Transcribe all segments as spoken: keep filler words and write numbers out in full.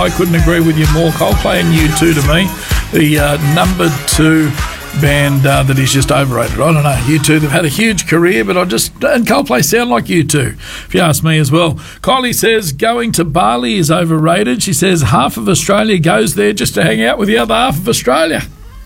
I couldn't agree with you more. Coldplay and U two to me, the uh, number two band uh, that is just overrated. I don't know, U two, they've had a huge career, but I just, and Coldplay sound like U two, if you ask me as well. Kylie says going to Bali is overrated. She says half of Australia goes there just to hang out with the other half of Australia.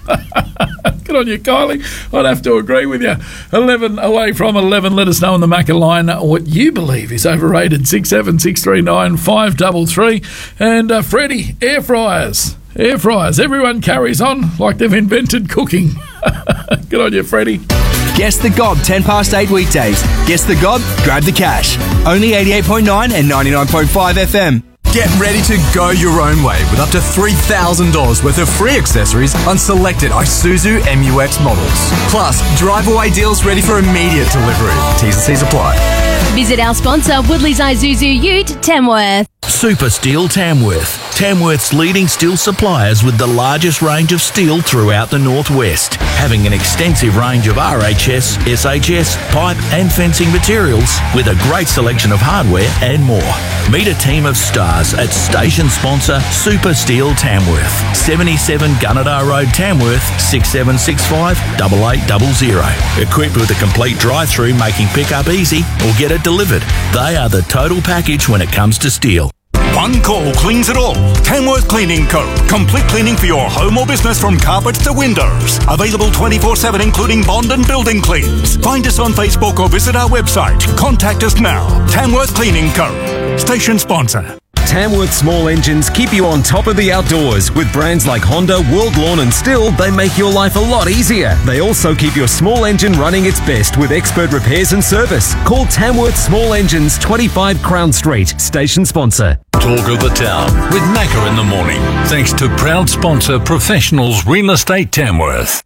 Good on you, Kylie. I'd have to agree with you. eleven away from eleven. Let us know on the Macca line what you believe is overrated. six seven six three nine five three three. And uh, Freddie, air fryers. Air fryers. Everyone carries on like they've invented cooking. Good on you, Freddie. Guess the Gob, ten past eight weekdays. Guess the Gob, grab the cash. Only eighty-eight point nine and ninety-nine point five F M. Get ready to go your own way with up to three thousand dollars worth of free accessories on selected Isuzu M U X models. Plus, drive-away deals ready for immediate delivery. T's and C's apply. Visit our sponsor, Woodley's Isuzu Ute, Tamworth. Super Steel Tamworth. Tamworth's leading steel suppliers with the largest range of steel throughout the northwest, having an extensive range of R H S, S H S, pipe and fencing materials with a great selection of hardware and more. Meet a team of stars at station sponsor Super Steel Tamworth, seventy-seven Gunnedah Road, Tamworth, six seven six five, eight eight zero zero. Equipped with a complete drive-through making pickup easy or get it delivered. They are the total package when it comes to steel. One call cleans it all. Tamworth Cleaning Co. Complete cleaning for your home or business from carpets to windows. Available twenty-four seven including bond and building cleans. Find us on Facebook or visit our website. Contact us now. Tamworth Cleaning Co. Station sponsor. Tamworth Small Engines keep you on top of the outdoors. With brands like Honda, World Lawn and Stihl, they make your life a lot easier. They also keep your small engine running its best with expert repairs and service. Call Tamworth Small Engines, twenty-five Crown Street, station sponsor. Talk of the Town with Macca in the morning. Thanks to proud sponsor Professionals Real Estate Tamworth.